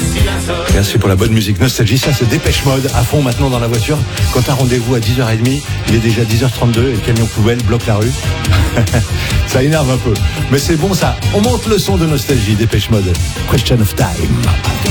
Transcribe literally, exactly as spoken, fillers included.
Merci pour la bonne musique. Nostalgie, ça c'est Dépêche Mode à fond maintenant dans la voiture. Quand t'as rendez-vous à dix heures trente, il est déjà dix heures trente-deux et le camion poubelle bloque la rue. Ça énerve un peu. Mais c'est bon ça. On monte le son de Nostalgie, Dépêche Mode. Question of time.